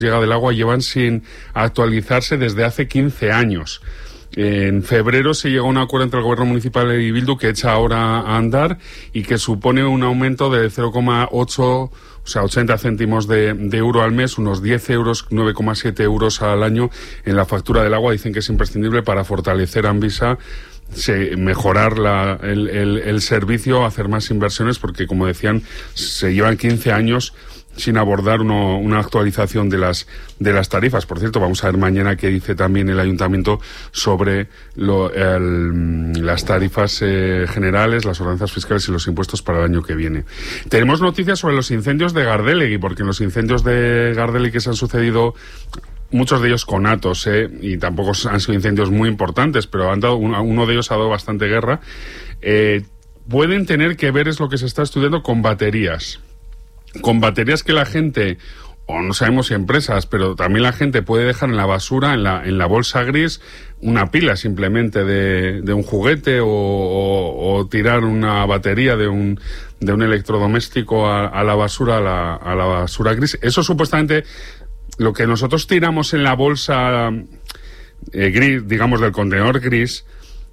llega del agua llevan sin actualizarse desde hace 15 años. En febrero se llegó a un acuerdo entre el Gobierno Municipal y Bildu que echa ahora a andar y que supone un aumento de 0,8, o sea, 80 céntimos de euro al mes, unos 10 euros, 9,7 euros al año en la factura del agua. Dicen que es imprescindible para fortalecer Anvisa, mejorar el servicio, hacer más inversiones, porque, como decían, se llevan 15 años sin abordar una actualización de las tarifas. Por cierto, vamos a ver mañana qué dice también el Ayuntamiento sobre las tarifas generales, las ordenanzas fiscales y los impuestos para el año que viene. Tenemos noticias sobre los incendios de Gardelegui, porque en los incendios de Gardelegui que se han sucedido, muchos de ellos conatos, y tampoco han sido incendios muy importantes, pero uno de ellos ha dado bastante guerra. Pueden tener que ver, es lo que se está estudiando, con baterías que la gente, o no sabemos si empresas, pero también la gente puede dejar en la basura, en la bolsa gris, una pila simplemente de un juguete o tirar una batería de un electrodoméstico a la basura, a la basura gris. Eso supuestamente, lo que nosotros tiramos en la bolsa gris, digamos del contenedor gris,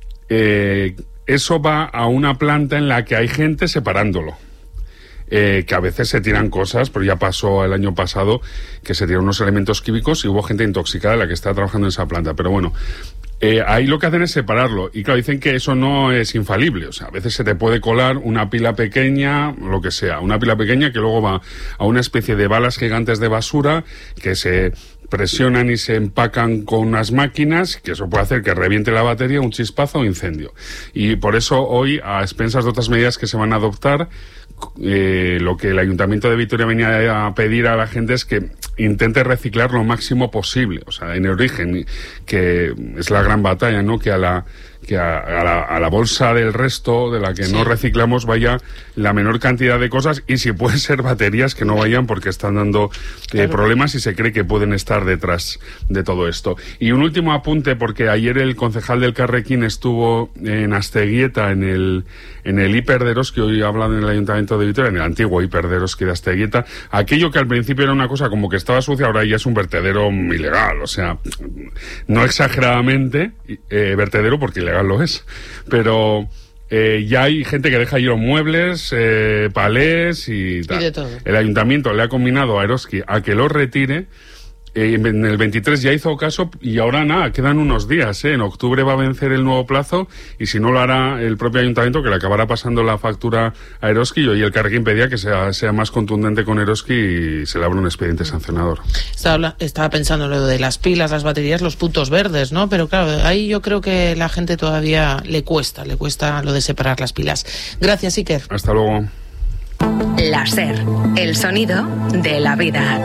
eso va a una planta en la que hay gente separándolo. Que a veces se tiran cosas, pero ya pasó el año pasado que se tiraron unos elementos químicos y hubo gente intoxicada la que está trabajando en esa planta. Pero bueno, ahí lo que hacen es separarlo. Y claro, dicen que eso no es infalible. O sea, a veces se te puede colar una pila pequeña, lo que sea, una pila pequeña que luego va a una especie de balas gigantes de basura que se presionan y se empacan con unas máquinas, que eso puede hacer que reviente la batería, un chispazo o incendio. Y por eso hoy, a expensas de otras medidas que se van a adoptar, lo que el Ayuntamiento de Vitoria venía a pedir a la gente es que intente reciclar lo máximo posible, o sea, en origen, que es la gran batalla, ¿no? Que a la bolsa del resto, de la que no reciclamos, vaya la menor cantidad de cosas, y si puede ser baterías que no vayan porque están dando problemas y se cree que pueden estar detrás de todo esto. Y un último apunte, porque ayer el concejal del Carrequín estuvo en Asteguieta, en el Hiper de Eroski, hoy hablan en el Ayuntamiento de Vitoria, en el antiguo Hiper de Eroski de Asteguieta. Aquello que al principio era una cosa como que estaba sucia, ahora ya es un vertedero ilegal, o sea, no exageradamente vertedero, porque ilegal lo es, pero ya hay gente que deja ahí los muebles, palés y tal. Y de todo. El Ayuntamiento le ha combinado a Eroski a que lo retire. En el 23 ya hizo caso y ahora nada, quedan unos días, En octubre va a vencer el nuevo plazo y si no lo hará el propio Ayuntamiento, que le acabará pasando la factura a Eroski, y hoy el Carrequín pedía que sea más contundente con Eroski y se le abra un expediente sancionador. Estaba pensando en lo de las pilas, las baterías, los puntos verdes, ¿no? Pero claro, ahí yo creo que la gente todavía le cuesta lo de separar las pilas. Gracias, Iker. Hasta luego. La SER, el sonido de la vida.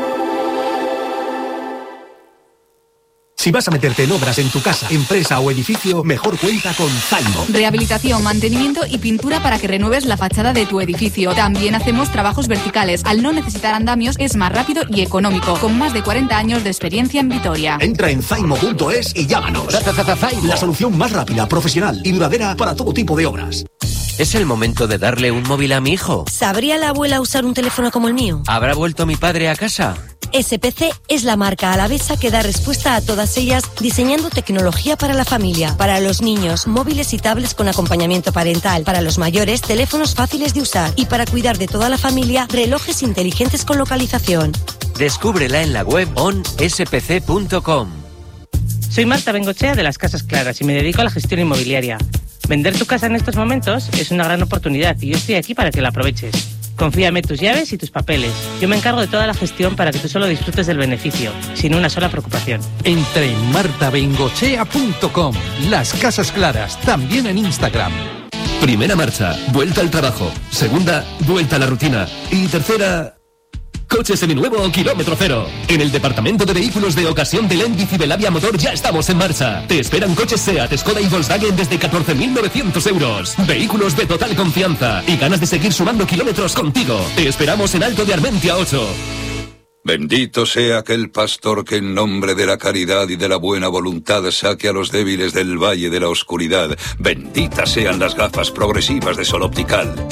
Si vas a meterte en obras en tu casa, empresa o edificio, mejor cuenta con Zaimo. Rehabilitación, mantenimiento y pintura para que renueves la fachada de tu edificio. También hacemos trabajos verticales. Al no necesitar andamios, es más rápido y económico. Con más de 40 años de experiencia en Vitoria. Entra en zaimo.es y llámanos. La solución más rápida, profesional y duradera para todo tipo de obras. ¿Es el momento de darle un móvil a mi hijo? ¿Sabría la abuela usar un teléfono como el mío? ¿Habrá vuelto mi padre a casa? SPC es la marca alavesa que da respuesta a todas ellas, diseñando tecnología para la familia, para los niños, móviles y tablets con acompañamiento parental, para los mayores, teléfonos fáciles de usar, y para cuidar de toda la familia, relojes inteligentes con localización. Descúbrela en la web onspc.com. Soy Marta Bengochea de Las Casas Claras y me dedico a la gestión inmobiliaria. Vender tu casa en estos momentos es una gran oportunidad y yo estoy aquí para que la aproveches. Confíame tus llaves y tus papeles. Yo me encargo de toda la gestión para que tú solo disfrutes del beneficio, sin una sola preocupación. Entra en martabengochea.com. Las Casas Claras, también en Instagram. Primera marcha, vuelta al trabajo. Segunda, vuelta a la rutina. Y tercera... Coche seminuevo kilómetro cero. En el departamento de vehículos de ocasión de Lendis y Belavia Motor ya estamos en marcha. Te esperan coches Seat, Skoda y Volkswagen desde 14.900 euros. Vehículos de total confianza y ganas de seguir sumando kilómetros contigo. Te esperamos en Alto de Armentia 8. Bendito sea aquel pastor que en nombre de la caridad y de la buena voluntad saque a los débiles del valle de la oscuridad. Benditas sean las gafas progresivas de Sol Optical.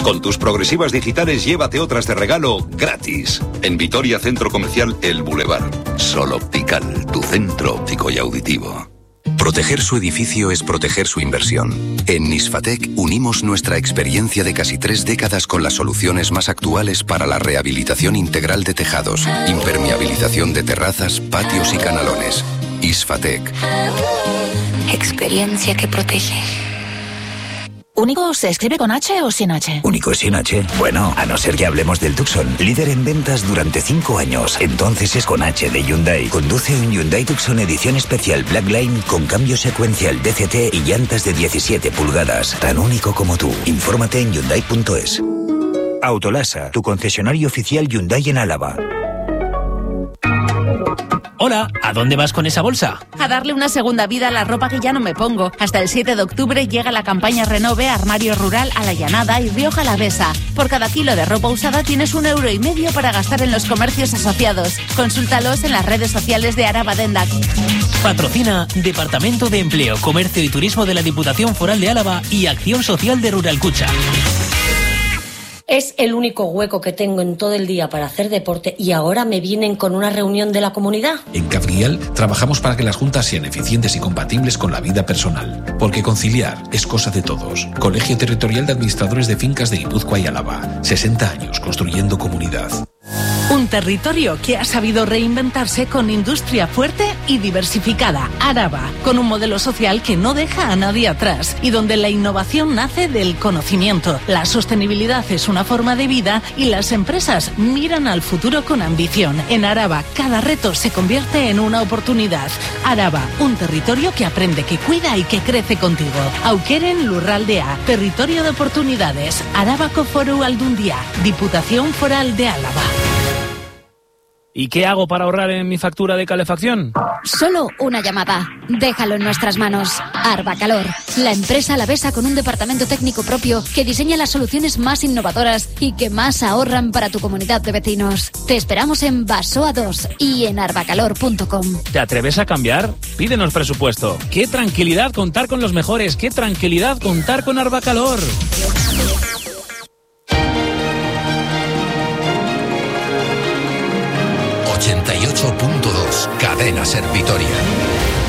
Con tus progresivas digitales llévate otras de regalo gratis. En Vitoria Centro Comercial El Boulevard. Sol Optical, tu centro óptico y auditivo. Proteger su edificio es proteger su inversión. En Nisfatec unimos nuestra experiencia de casi 3 décadas con las soluciones más actuales para la rehabilitación integral de tejados, impermeabilización de terrazas, patios y canalones. Isfatec. Experiencia que protege. ¿Único se escribe con H o sin H? ¿Único sin H? Bueno, a no ser que hablemos del Tucson. Líder en ventas durante 5 años. Entonces es con H de Hyundai. Conduce un Hyundai Tucson edición especial Blackline con cambio secuencial DCT y llantas de 17 pulgadas. Tan único como tú. Infórmate en Hyundai.es. Autolasa, tu concesionario oficial Hyundai en Álava. Hola, ¿a dónde vas con esa bolsa? A darle una segunda vida a la ropa que ya no me pongo. Hasta el 7 de octubre llega la campaña Renove Armario Rural a La Llanada y Rioja Alavesa. Por cada kilo de ropa usada tienes 1,5 € para gastar en los comercios asociados. Consúltalos en las redes sociales de Araba Dendac. Patrocina Departamento de Empleo, Comercio y Turismo de la Diputación Foral de Álava y Acción Social de Ruralcucha. Es el único hueco que tengo en todo el día para hacer deporte y ahora me vienen con una reunión de la comunidad. En Cabriel trabajamos para que las juntas sean eficientes y compatibles con la vida personal. Porque conciliar es cosa de todos. Colegio Territorial de Administradores de Fincas de Guipúzcoa y Álava. 60 años construyendo comunidad. Un territorio que ha sabido reinventarse con industria fuerte y diversificada. Araba, con un modelo social que no deja a nadie atrás y donde la innovación nace del conocimiento. La sostenibilidad es una forma de vida y las empresas miran al futuro con ambición. En Araba, cada reto se convierte en una oportunidad. Araba, un territorio que aprende, que cuida y que crece contigo. Aukeren Lurraldea, territorio de oportunidades. Arabako Foru Aldundia, Diputación Foral de Álava. ¿Y qué hago para ahorrar en mi factura de calefacción? Solo una llamada. Déjalo en nuestras manos. Arbacalor, la empresa alavesa con un departamento técnico propio que diseña las soluciones más innovadoras y que más ahorran para tu comunidad de vecinos. Te esperamos en Basoa 2 y en arbacalor.com. ¿Te atreves a cambiar? Pídenos presupuesto. ¡Qué tranquilidad contar con los mejores! ¡Qué tranquilidad contar con Arbacalor! ...88.2, Cadena Ser Vitoria.